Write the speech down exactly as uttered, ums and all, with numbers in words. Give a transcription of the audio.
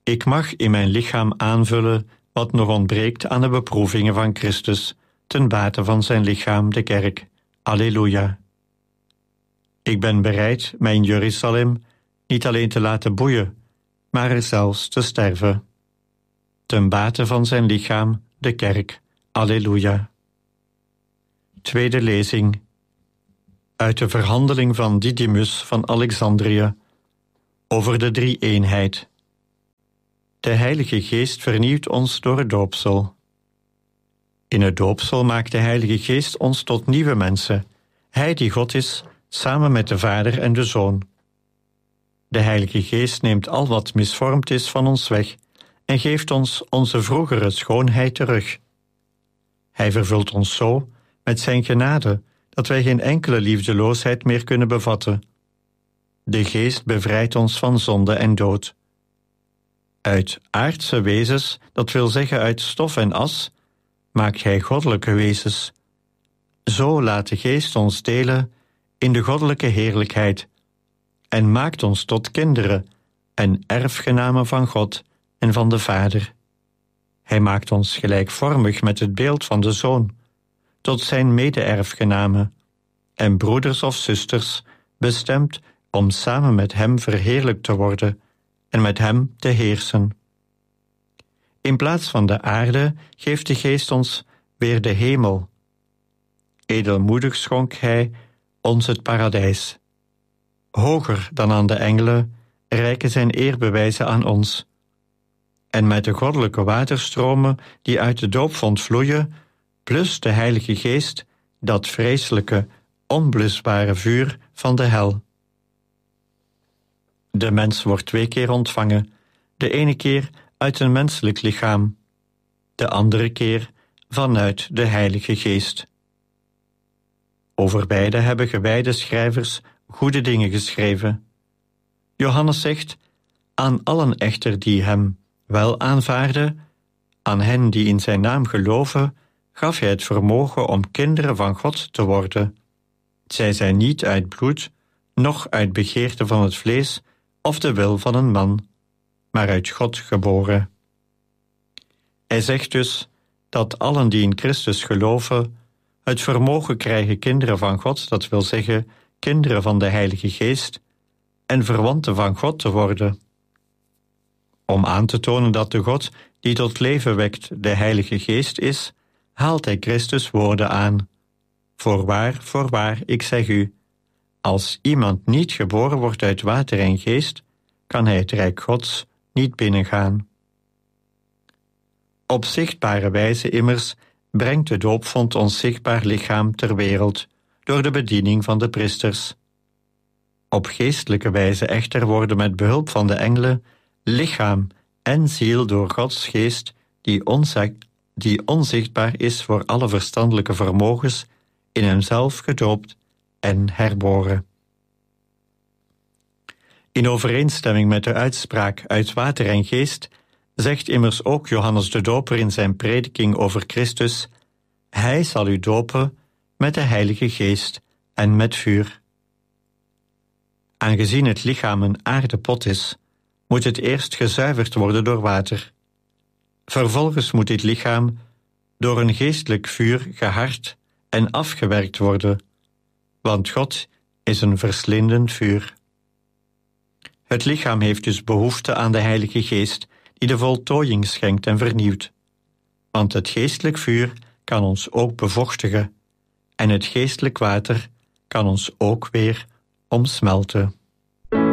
Ik mag in mijn lichaam aanvullen wat nog ontbreekt aan de beproevingen van Christus, ten bate van zijn lichaam, de kerk. Alleluia. Ik ben bereid mijn Jeruzalem niet alleen te laten boeien, maar er zelfs te sterven. Ten bate van zijn lichaam, de kerk. Alleluia. Tweede lezing. Uit de verhandeling van Didymus van Alexandrië over de drie-eenheid. De Heilige Geest vernieuwt ons door het doopsel. In het doopsel maakt de Heilige Geest ons tot nieuwe mensen, Hij die God is, samen met de Vader en de Zoon. De Heilige Geest neemt al wat misvormd is van ons weg en geeft ons onze vroegere schoonheid terug. Hij vervult ons zo met zijn genade dat wij geen enkele liefdeloosheid meer kunnen bevatten. De Geest bevrijdt ons van zonde en dood. Uit aardse wezens, dat wil zeggen uit stof en as, maakt Hij goddelijke wezens. Zo laat de Geest ons delen in de goddelijke heerlijkheid en maakt ons tot kinderen en erfgenamen van God en van de Vader. Hij maakt ons gelijkvormig met het beeld van de Zoon, tot zijn mede-erfgenamen en broeders of zusters, bestemd om samen met hem verheerlijkt te worden en met hem te heersen. In plaats van de aarde geeft de Geest ons weer de hemel. Edelmoedig schonk Hij ons het paradijs. Hoger dan aan de engelen reiken zijn eerbewijzen aan ons. En met de goddelijke waterstromen die uit de doopvont vloeien, plus de Heilige Geest dat vreselijke, onblusbare vuur van de hel. De mens wordt twee keer ontvangen, de ene keer uit een menselijk lichaam, de andere keer vanuit de Heilige Geest. Over beide hebben gewijde schrijvers goede dingen geschreven. Johannes zegt, aan allen echter die hem wel aanvaarden, aan hen die in zijn naam geloven, gaf hij het vermogen om kinderen van God te worden. Zij zijn niet uit bloed, noch uit begeerte van het vlees of de wil van een man, maar uit God geboren. Hij zegt dus dat allen die in Christus geloven het vermogen krijgen kinderen van God, dat wil zeggen kinderen van de Heilige Geest, en verwanten van God te worden. Om aan te tonen dat de God die tot leven wekt de Heilige Geest is, haalt hij Christus woorden aan. Voorwaar, voorwaar, ik zeg u, als iemand niet geboren wordt uit water en geest, kan hij het rijk Gods niet binnengaan. Op zichtbare wijze immers brengt de doopvont ons zichtbaar lichaam ter wereld, door de bediening van de priesters. Op geestelijke wijze echter worden met behulp van de engelen lichaam en ziel door Gods geest, die, onzag, die onzichtbaar is voor alle verstandelijke vermogens, in hemzelf gedoopt en herboren. In overeenstemming met de uitspraak uit water en geest zegt immers ook Johannes de Doper in zijn prediking over Christus: Hij zal u dopen met de Heilige Geest en met vuur. Aangezien het lichaam een aardepot is, moet het eerst gezuiverd worden door water. Vervolgens moet dit lichaam door een geestelijk vuur gehard en afgewerkt worden, want God is een verslindend vuur. Het lichaam heeft dus behoefte aan de Heilige Geest, die de voltooiing schenkt en vernieuwt. Want het geestelijk vuur kan ons ook bevochtigen, en het geestelijk water kan ons ook weer omsmelten.